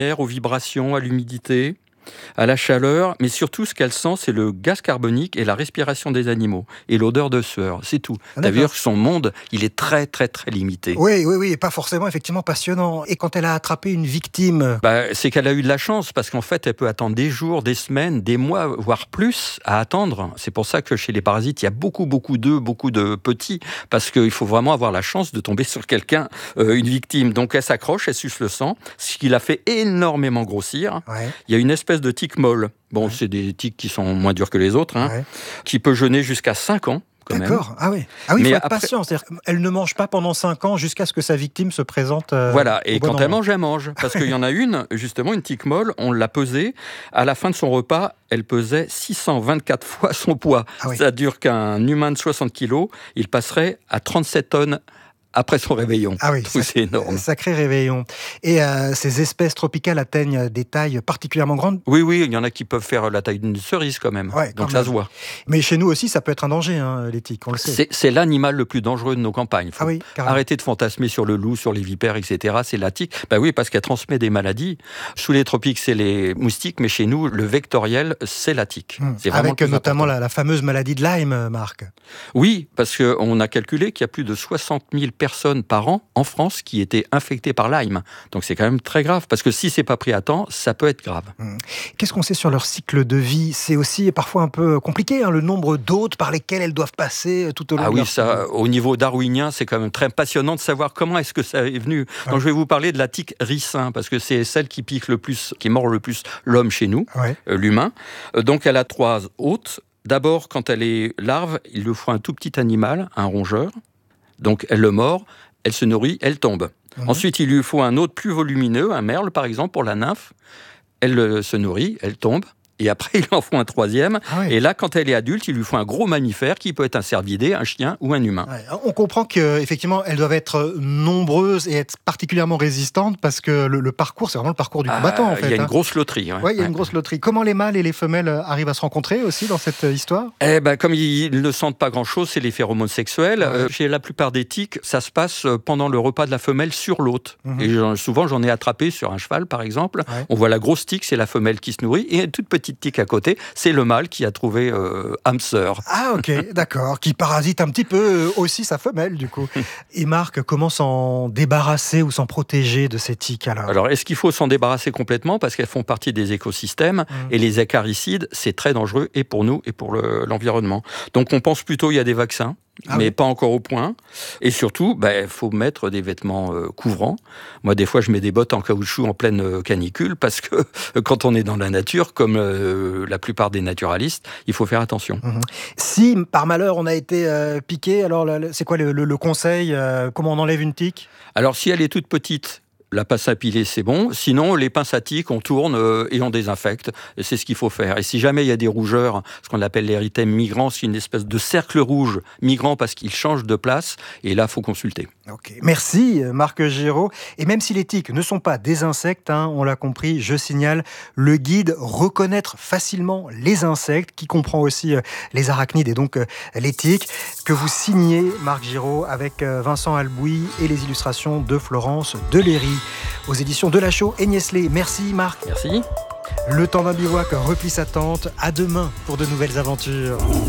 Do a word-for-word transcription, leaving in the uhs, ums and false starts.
aux vibrations, à l'humidité, à la chaleur, mais surtout ce qu'elle sent, c'est le gaz carbonique et la respiration des animaux et l'odeur de sueur, c'est tout. Ah, T'as vu que son monde, il est très très très limité. Oui, oui, oui, et pas forcément effectivement passionnant. Et quand elle a attrapé une victime, bah, c'est qu'elle a eu de la chance parce qu'en fait, elle peut attendre des jours, des semaines, des mois, voire plus à attendre. C'est pour ça que chez les parasites, il y a beaucoup beaucoup d'œufs, beaucoup de petits, parce qu'il faut vraiment avoir la chance de tomber sur quelqu'un, euh, une victime. Donc elle s'accroche, elle suce le sang, ce qui la fait énormément grossir. ouais, Il y a une espèce de tique molle. Bon, Ouais. c'est des tiques qui sont moins dures que les autres, hein, ouais. qui peut jeûner jusqu'à cinq ans. Quand même. D'accord, ah oui. Ah oui, il Mais faut être après- patient. C'est-à-dire qu'elle ne mange pas pendant cinq ans jusqu'à ce que sa victime se présente. euh, Voilà, et au bon quand elle endroit. mange, elle mange. Parce qu'il y en a une, justement, une tique molle, on l'a pesée. À la fin de son repas, elle pesait six cent vingt-quatre fois son poids. Ah oui. C'est-à-dire qu'un humain de soixante kilos, il passerait à trente-sept tonnes après son réveillon. Ah oui, Tout, sac- c'est énorme. Sacré réveillon. Et euh, ces espèces tropicales atteignent des tailles particulièrement grandes. Oui, oui, il y en a qui peuvent faire la taille d'une cerise quand même. Ouais, quand Donc ça même. se voit. Mais chez nous aussi, ça peut être un danger, hein, les tiques, on le sait. C'est, c'est l'animal le plus dangereux de nos campagnes. Faut Ah oui, carrément. arrêter de fantasmer sur le loup, sur les vipères, et cetera. C'est la tique. Bah oui, parce qu'elle transmet des maladies. Sous les tropiques, c'est les moustiques, mais chez nous, le vectoriel, c'est la tique. Hum. C'est vraiment Avec le plus notamment important. la, la fameuse maladie de Lyme, euh, Marc. Oui, parce qu'on a calculé qu'il y a plus de soixante mille personnes par an en France qui étaient infectées par Lyme. Donc c'est quand même très grave, parce que si c'est pas pris à temps, ça peut être grave. Hum. Qu'est-ce qu'on sait sur leur cycle de vie? C'est aussi parfois un peu compliqué, hein, le nombre d'hôtes par lesquels elles doivent passer tout au long Ah de oui, leur ça, au niveau darwinien, c'est quand même très passionnant de savoir comment est-ce que ça est venu. Ouais. Donc je vais vous parler de la tique ricin, parce que c'est celle qui pique le plus, qui mord le plus l'homme chez nous, Ouais. euh, l'humain. Euh, donc elle a trois hôtes. D'abord, quand elle est larve, il lui faut un tout petit animal, un rongeur. Donc elle le mord, elle se nourrit, elle tombe. Mhm. Ensuite, il lui faut un autre plus volumineux, un merle par exemple, pour la nymphe. Elle euh, se nourrit, elle tombe. Et après, il en faut un troisième. Ah ouais. Et là, quand elle est adulte, il lui faut un gros mammifère qui peut être un cervidé, un chien ou un humain. Ouais. On comprend qu'effectivement, elles doivent être nombreuses et être particulièrement résistantes parce que le, le parcours, c'est vraiment le parcours du combattant, Ah, en fait. Il y a une hein. grosse loterie. Ouais. Ouais, il y a Ouais. une grosse loterie. Comment les mâles et les femelles arrivent à se rencontrer aussi dans cette histoire? Eh ben, comme ils ne sentent pas grand-chose, c'est les phéromones sexuels. Ouais. Euh, chez la plupart des tiques, ça se passe pendant le repas de la femelle sur l'hôte. Mhm. Et j'en- souvent, j'en ai attrapé sur un cheval, par exemple. Ouais. On voit la grosse tique, c'est la femelle qui se nourrit, et une toute petite tique à côté, c'est le mâle qui a trouvé euh, âme sœur. Ah ok, d'accord, qui parasite un petit peu euh, aussi sa femelle du coup. Et Marc, comment s'en débarrasser ou s'en protéger de ces tiques alors? Alors, est-ce qu'il faut s'en débarrasser complètement parce qu'elles font partie des écosystèmes Mhm. et les acaricides, c'est très dangereux et pour nous et pour le- l'environnement. Donc, on pense plutôt il y a des vaccins. Ah mais oui. pas encore au point. Et surtout, il bah, faut mettre des vêtements euh, couvrants. Moi, des fois, je mets des bottes en caoutchouc en pleine euh, canicule parce que euh, quand on est dans la nature, comme euh, la plupart des naturalistes, il faut faire attention. Mhm. Si par malheur on a été euh, piqué, alors le- le- c'est quoi le, le- le conseil euh, Comment on enlève une tique? Alors, si elle est toute petite, la pince à piler, c'est bon. Sinon, les pinces à tiques, on tourne euh, et on désinfecte. Et c'est ce qu'il faut faire. Et si jamais il y a des rougeurs, ce qu'on appelle l'érythème migrant, c'est une espèce de cercle rouge migrant parce qu'il change de place. Et là, il faut consulter. Ok, merci Marc Giraud. Et même si les tiques ne sont pas des insectes, hein, on l'a compris, je signale le guide Reconnaître facilement les insectes, qui comprend aussi euh, les arachnides et donc euh, les tiques, que vous signez, Marc Giraud, avec euh, Vincent Albouy et les illustrations de Florence Deléry, aux éditions Delachaux et Nieslé. Merci Marc. Merci. Le temps d'un bivouac replie sa tente. À demain pour de nouvelles aventures.